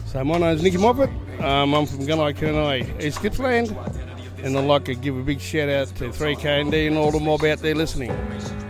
So my name's Nicky Moffat. I'm from Gunai Kurnai, East Gippsland, and I'd like to give a big shout out to 3K&D and all the mob out there listening.